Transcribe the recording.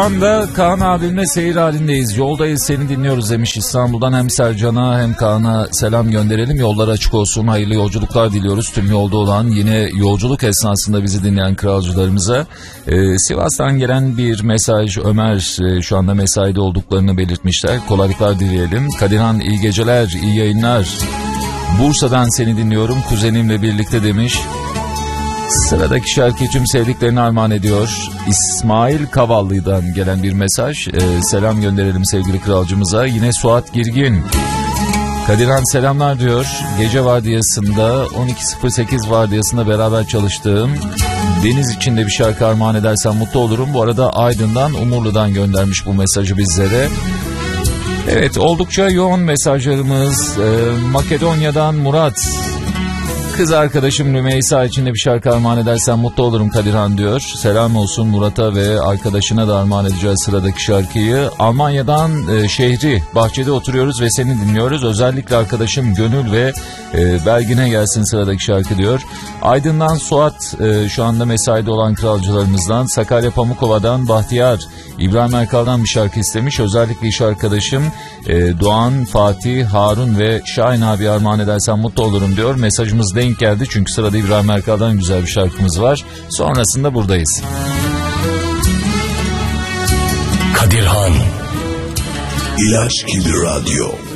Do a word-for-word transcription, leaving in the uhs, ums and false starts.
Şu anda Kaan abimle seyir halindeyiz. Yoldayız, seni dinliyoruz demiş İstanbul'dan. Hem Sercan'a hem Kaan'a selam gönderelim. Yollar açık olsun. Hayırlı yolculuklar diliyoruz. Tüm yolda olan, yine yolculuk esnasında bizi dinleyen kralcılarımıza. Ee, Sivas'tan gelen bir mesaj. Ömer e, şu anda mesaide olduklarını belirtmişler. Kolaylıklar dileyelim. Kadirhan iyi geceler, iyi yayınlar. Bursa'dan seni dinliyorum kuzenimle birlikte demiş. Sıradaki şarkıyı tüm sevdiklerini armağan ediyor. İsmail Kavallı'dan gelen bir mesaj. Ee, selam gönderelim sevgili kralcımıza. Yine Suat Girgin. Kadirhan selamlar diyor. Gece vardiyasında on iki sıfır sekiz vardiyasında beraber çalıştığım Deniz içinde bir şarkı armağan edersen mutlu olurum. Bu arada Aydın'dan, Umurlu'dan göndermiş bu mesajı bizlere. Evet, oldukça yoğun mesajlarımız. Ee, Makedonya'dan Murat. Kız arkadaşım Rümeysa için de bir şarkı armağan edersen mutlu olurum Kadirhan diyor. Selam olsun Murat'a ve arkadaşına da armağan edeceğiz sıradaki şarkıyı. Almanya'dan e, Şehri, bahçede oturuyoruz ve seni dinliyoruz. Özellikle arkadaşım Gönül ve e, Belgin'e gelsin sıradaki şarkı diyor. Aydın'dan Suat, e, şu anda mesaide olan kralcılarımızdan. Sakarya Pamukova'dan Bahtiyar, İbrahim Erkal'dan bir şarkı istemiş. Özellikle iş arkadaşım e, Doğan, Fatih, Harun ve Şahin abi armağan edersen mutlu olurum diyor. Mesajımız denk geldi çünkü sırada İbrahim Erkal'dan güzel bir şarkımız var. Sonrasında buradayız. Kadirhan İlaç gibi radyo.